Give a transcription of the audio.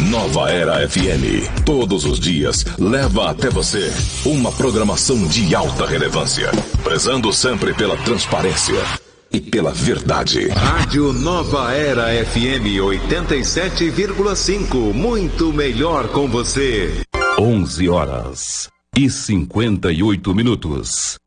Nova Era FM. Todos os dias leva até você uma programação de alta relevância, prezando sempre pela transparência e pela verdade. Rádio Nova Era FM 87,5. Muito melhor com você. 11h58.